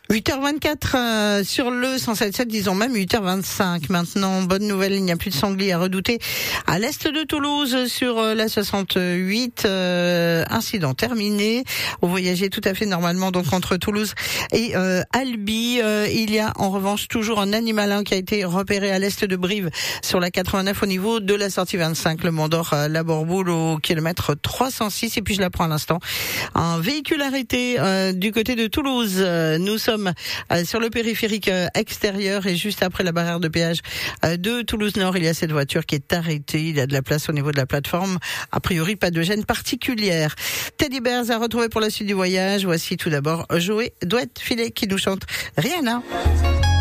8h24 sur le 107.7, disons même 8h25 maintenant. Bonne nouvelle, il n'y a plus de sangliers à redouter à l'est de Toulouse sur la 68. Incident terminé. Vous voyagez tout à fait normalement donc entre Toulouse et Albi. Il y a en revanche toujours un animal qui a été repéré à l'est de Brive sur la 89 au niveau de la sortie 25, le Mont d'Or la Borboule au kilomètre 306. Et puis je l'apprends à l'instant, un véhicule arrêté du côté de Toulouse. Nous sommes sur le périphérique extérieur et juste après la barrière de péage de Toulouse-Nord, il y a cette voiture qui est arrêtée. Il y a de la place au niveau de la plateforme. A priori, pas de gêne particulière. Teddy Bears à retrouver pour la suite du voyage. Voici tout d'abord Joey Douette-Filet qui nous chante Rihanna.